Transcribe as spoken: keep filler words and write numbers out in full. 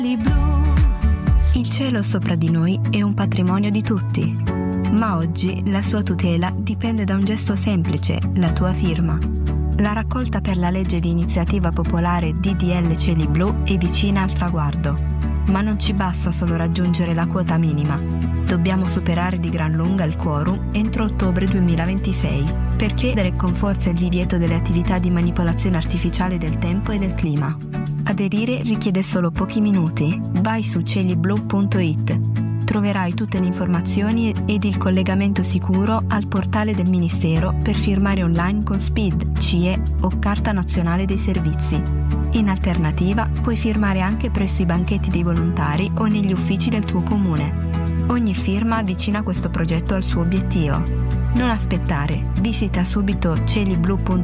Il cielo sopra di noi è un patrimonio di tutti, ma oggi la sua tutela dipende da un gesto semplice, la tua firma. La raccolta per la legge di iniziativa popolare D D L Cieli Blu è vicina al traguardo, ma non ci basta solo raggiungere la quota minima. Dobbiamo superare di gran lunga il quorum entro ottobre duemilaventisei per chiedere con forza il divieto delle attività di manipolazione artificiale del tempo e del clima. Aderire richiede solo pochi minuti. Vai su cieliblu punto it. Troverai tutte le informazioni ed il collegamento sicuro al portale del Ministero per firmare online con S P I D, C I E o Carta Nazionale dei Servizi. In alternativa, puoi firmare anche presso i banchetti dei volontari o negli uffici del tuo comune. Ogni firma avvicina questo progetto al suo obiettivo. Non aspettare, visita subito cieliblu punto it